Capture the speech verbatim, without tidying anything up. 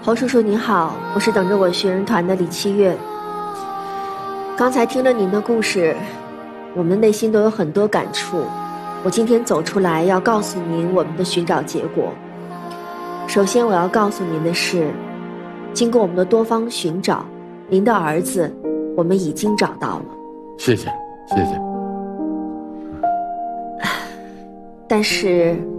侯叔叔您好，我是等着我学人团的李七月。刚才听了您的故事，我们内心都有很多感触。我今天走出来要告诉您我们的寻找结果。首先我要告诉您的是，经过我们的多方寻找，您的儿子我们已经找到了。 谢谢谢谢。 但是